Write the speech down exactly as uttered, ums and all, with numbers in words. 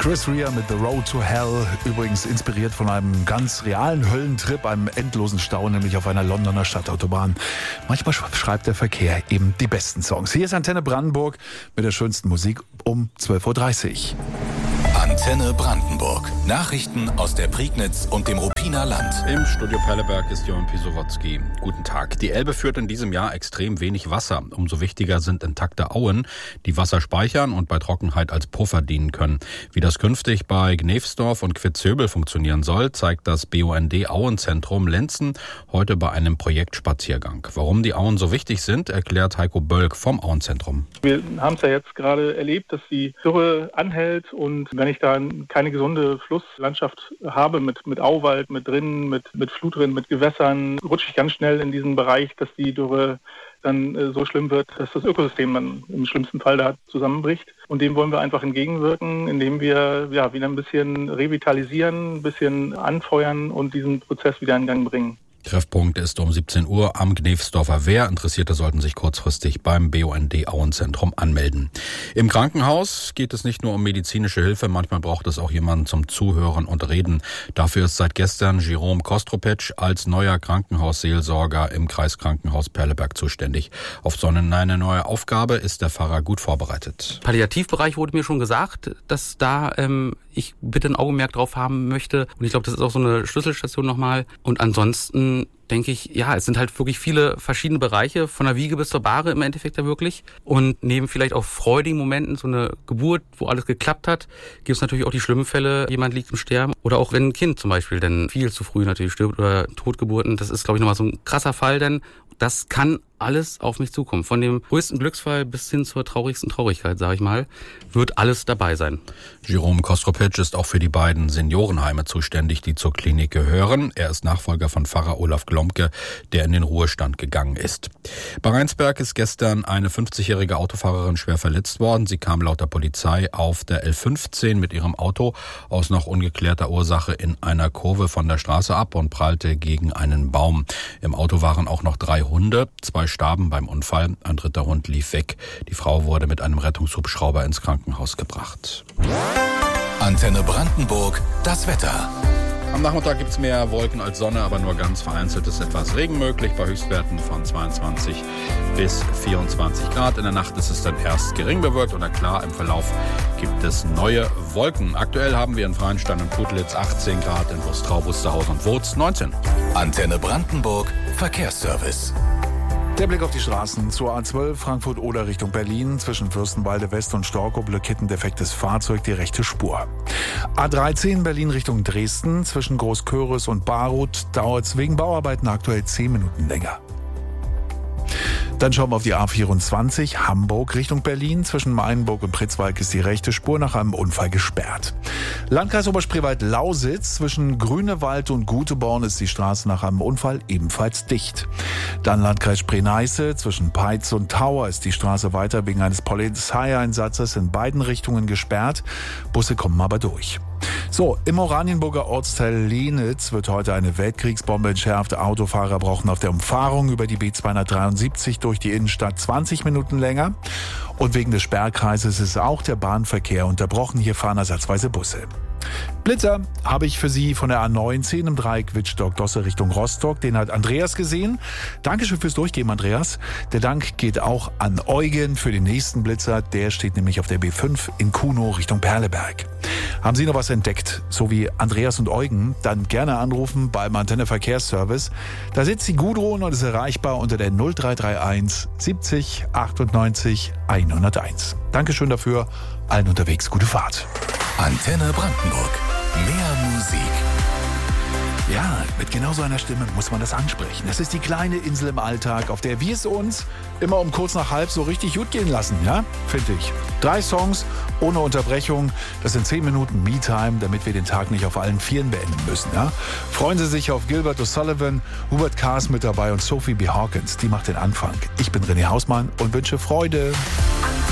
Chris Rea mit The Road to Hell, übrigens inspiriert von einem ganz realen Höllentrip, einem endlosen Stau, nämlich auf einer Londoner Stadtautobahn. Manchmal schreibt der Verkehr eben die besten Songs. Hier ist Antenne Brandenburg mit der schönsten Musik um zwölf Uhr dreißig. Antenne Brandenburg. Nachrichten aus der Prignitz und dem Ruppiner Land. Im Studio Perleberg ist Johann Pisowotzki. Guten Tag. Die Elbe führt in diesem Jahr extrem wenig Wasser. Umso wichtiger sind intakte Auen, die Wasser speichern und bei Trockenheit als Puffer dienen können. Wie das künftig bei Gnevsdorf und Quitzhöbel funktionieren soll, zeigt das B U N D Auenzentrum Lenzen heute bei einem Projektspaziergang. Warum die Auen so wichtig sind, erklärt Heiko Bölk vom Auenzentrum. Wir haben es ja jetzt gerade erlebt, dass die Dürre anhält, und wenn ich da keine gesunde Flusslandschaft habe mit, mit Auwald, mit Rinnen, mit, mit Flutrinnen, mit Gewässern, rutsche ich ganz schnell in diesen Bereich, dass die Dürre dann äh, so schlimm wird, dass das Ökosystem dann im schlimmsten Fall da zusammenbricht. Und dem wollen wir einfach entgegenwirken, indem wir ja wieder ein bisschen revitalisieren, ein bisschen anfeuern und diesen Prozess wieder in Gang bringen. Treffpunkt ist um siebzehn Uhr am Gnevsdorfer Wehr. Interessierte sollten sich kurzfristig beim B U N D Auenzentrum anmelden. Im Krankenhaus geht es nicht nur um medizinische Hilfe, manchmal braucht es auch jemanden zum Zuhören und Reden. Dafür ist seit gestern Jerome Kostropetsch als neuer Krankenhausseelsorger im Kreiskrankenhaus Perleberg zuständig. Auf so eine neue Aufgabe ist der Pfarrer gut vorbereitet. Palliativbereich wurde mir schon gesagt, dass da ähm, ich bitte ein Augenmerk drauf haben möchte. Und ich glaube, das ist auch so eine Schlüsselstation nochmal. Und ansonsten denke ich, ja, es sind halt wirklich viele verschiedene Bereiche, von der Wiege bis zur Bahre im Endeffekt da wirklich. Und neben vielleicht auch freudigen Momenten, so eine Geburt, wo alles geklappt hat, gibt es natürlich auch die schlimmen Fälle, jemand liegt im Sterben. Oder auch wenn ein Kind zum Beispiel dann viel zu früh natürlich stirbt oder Totgeburten. Das ist, glaube ich, nochmal so ein krasser Fall denn. Das kann alles auf mich zukommen. Von dem größten Glücksfall bis hin zur traurigsten Traurigkeit, sage ich mal, wird alles dabei sein. Jerome Kostropetsch ist auch für die beiden Seniorenheime zuständig, die zur Klinik gehören. Er ist Nachfolger von Pfarrer Olaf Glomke, der in den Ruhestand gegangen ist. Bei Rheinsberg ist gestern eine fünfzigjährige Autofahrerin schwer verletzt worden. Sie kam laut der Polizei auf der L fünfzehn mit ihrem Auto aus noch ungeklärter Ursache in einer Kurve von der Straße ab und prallte gegen einen Baum. Im Auto waren auch noch drei Hunde. Zwei starben beim Unfall, ein dritter Hund lief weg. Die Frau wurde mit einem Rettungshubschrauber ins Krankenhaus gebracht. Antenne Brandenburg, das Wetter. Am Nachmittag gibt es mehr Wolken als Sonne, aber nur ganz vereinzelt ist etwas Regen möglich bei Höchstwerten von zweiundzwanzig bis vierundzwanzig Grad. In der Nacht ist es dann erst gering bewölkt oder klar. Im Verlauf gibt es neue Wolken. Aktuell haben wir in Freienstein und Putlitz achtzehn Grad, in Wustrau, Wusterhausen und Wurz neunzehn. Antenne Brandenburg, Verkehrsservice. Der Blick auf die Straßen zur A zwölf Frankfurt-Oder Richtung Berlin. Zwischen Fürstenwalde West und Storkow blockiert ein defektes Fahrzeug die rechte Spur. A dreizehn Berlin Richtung Dresden. Zwischen Großköris und Baruth dauert es wegen Bauarbeiten aktuell zehn Minuten länger. Dann schauen wir auf die A vierundzwanzig Hamburg Richtung Berlin. Zwischen Mainburg und Pritzwalk ist die rechte Spur nach einem Unfall gesperrt. Landkreis Oberspreewald-Lausitz. Zwischen Grünewald und Guteborn ist die Straße nach einem Unfall ebenfalls dicht. Dann Landkreis Spree-Neiße. Zwischen Peitz und Tauer ist die Straße weiter wegen eines Polizeieinsatzes in beiden Richtungen gesperrt. Busse kommen aber durch. So, im Oranienburger Ortsteil Lenitz wird heute eine Weltkriegsbombe entschärft. Autofahrer brauchen auf der Umfahrung über die B zweihundertdreiundsiebzig durch die Innenstadt zwanzig Minuten länger. Und wegen des Sperrkreises ist auch der Bahnverkehr unterbrochen. Hier fahren ersatzweise Busse. Blitzer habe ich für Sie von der A neunzehn im Dreieck Wittstock-Dosse Richtung Rostock. Den hat Andreas gesehen. Dankeschön fürs Durchgeben, Andreas. Der Dank geht auch an Eugen für den nächsten Blitzer. Der steht nämlich auf der B fünf in Kunow Richtung Perleberg. Haben Sie noch was entdeckt, so wie Andreas und Eugen, dann gerne anrufen beim Antenne Verkehrsservice. Da sitzt die Gudrun und ist erreichbar unter der null drei drei eins siebzig achtundneunzig hunderteins. Dankeschön dafür. Allen unterwegs gute Fahrt. Antenne Brandenburg. Mehr Musik. Ja, mit genau so einer Stimme muss man das ansprechen. Das ist die kleine Insel im Alltag, auf der wir es uns immer um kurz nach halb so richtig gut gehen lassen, ja? Finde ich. Drei Songs ohne Unterbrechung. Das sind zehn Minuten Me-Time, damit wir den Tag nicht auf allen Vieren beenden müssen, ja? Freuen Sie sich auf Gilbert O'Sullivan, Hubert Kaas mit dabei und Sophie B. Hawkins. Die macht den Anfang. Ich bin René Hausmann und wünsche Freude.